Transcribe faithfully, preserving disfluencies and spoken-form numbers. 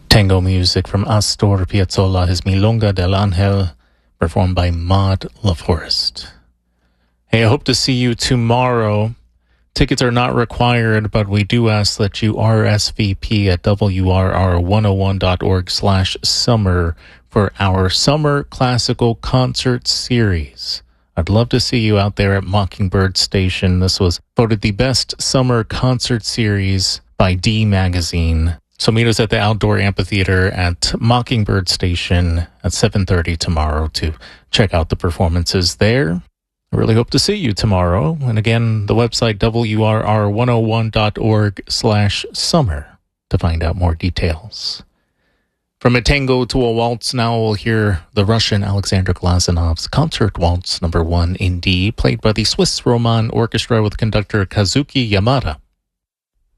Tango music from Astor Piazzolla, his Milonga del Ángel, performed by Maud LaForest. Hey, I hope to see you tomorrow. Tickets are not required, but we do ask that you R S V P at W R R one oh one dot org slash summer for our Summer Classical Concert Series. I'd love to see you out there at Mockingbird Station. This was voted the best summer concert series by D Magazine. So meet us at the Outdoor Amphitheater at Mockingbird Station at seven thirty tomorrow to check out the performances there. I really hope to see you tomorrow. And again, the website W R R one oh one dot org slash summer to find out more details. From a tango to a waltz, now we'll hear the Russian Alexander Glazanov's Concert Waltz number one in D, played by the Swiss Roman Orchestra with conductor Kazuki Yamada.